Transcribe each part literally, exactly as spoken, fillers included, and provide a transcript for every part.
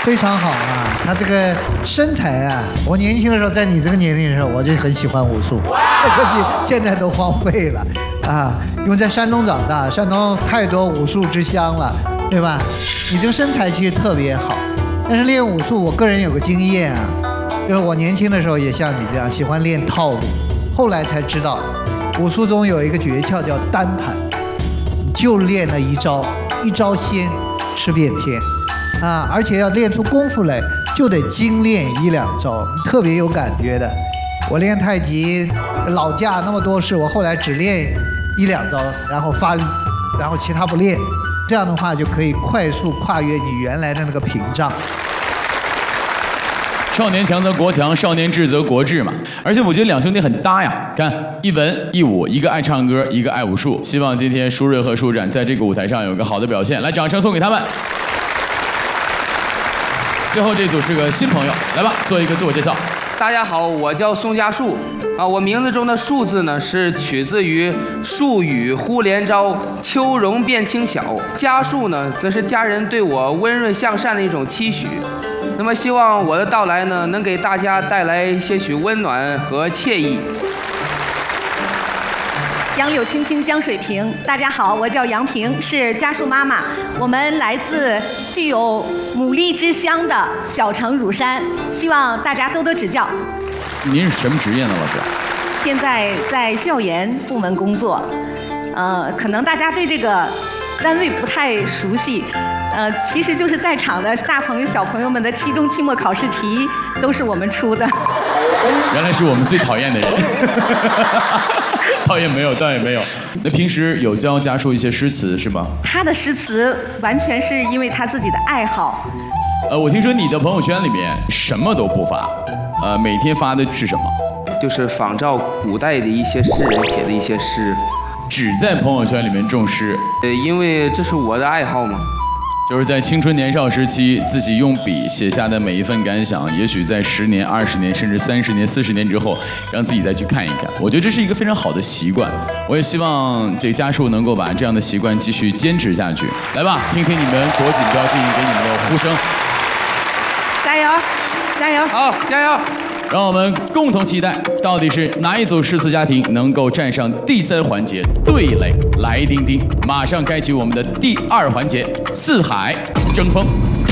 非常好啊！他这个身材啊，我年轻的时候，在你这个年龄的时候，我就很喜欢武术，可惜现在都荒废了啊！因为在山东长大，山东太多武术之乡了，对吧？你这个身材其实特别好，但是练武术，我个人有个经验啊，就是我年轻的时候也像你这样喜欢练套路，后来才知道，武术中有一个诀窍叫单盘，就练那一招，一招鲜，吃遍天。啊，而且要练出功夫来，就得精练一两招，特别有感觉的。我练太极老架那么多式，我后来只练一两招，然后发力，然后其他不练，这样的话就可以快速跨越你原来的那个屏障。 少年强则国强，少年智则国智嘛。而且我觉得两兄弟很搭呀，看一文一武，一个爱唱歌，一个爱武术。希望今天舒瑞和舒展在这个舞台上有个好的表现，来，掌声送给他们。最后这组是个新朋友，来吧，做一个自我介绍。 大家好，我叫宋家树，啊，我名字中的树字呢是取自于树雨忽连朝，秋容变清晓。家树呢，则是家人对我温润向善的一种期许。那么希望我的到来呢，能给大家带来些许温暖和惬意。 杨柳青青江水平，大家好，我叫杨平，是家树妈妈。我们来自具有牡蛎之乡的小城乳山，希望大家多多指教。 您是什么职业呢，老师？ 现在在教研部门工作，呃，可能大家对这个单位不太熟悉，呃，其实就是在场的大朋友小朋友们的期中期末考试题都是我们出的。 原来是我们最讨厌的人。倒也没有，倒也没有。那平时有教家树一些诗词是吗？ 他的诗词完全是因为他自己的爱好。 呃，我听说你的朋友圈里面什么都不发，呃，每天发的是什么？ 就是仿照古代的一些诗人写的一些诗， 只在朋友圈里面种诗。 呃，因为这是我的爱好嘛。 就是在青春年少时期，自己用笔写下的每一份感想，也许在十年、二十年，甚至三十年、四十年之后，让自己再去看一看。我觉得这是一个非常好的习惯。我也希望这个家树能够把这样的习惯继续坚持下去。来吧，听听你们国锦标进行给你们的呼声。 加油，加油！ 好，加油！ 让我们共同期待，到底是哪一组诗词家庭能够站上第三环节对垒来丁丁？马上开启我们的第二环节——四海争锋。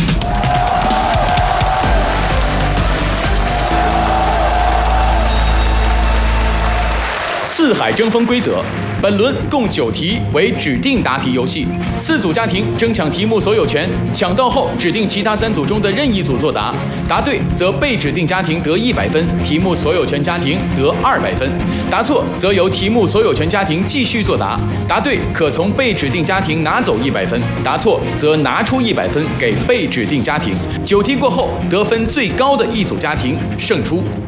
四海争锋规则：本轮共九题，为指定答题游戏。四组家庭争抢题目所有权，抢到后指定其他三组中的任意组作答，答对则被指定家庭得一百分，题目所有权家庭得二百分；答错则由题目所有权家庭继续作答，答对可从被指定家庭拿走一百分，答错则拿出一百分给被指定家庭。九题过后，得分最高的一组家庭胜出。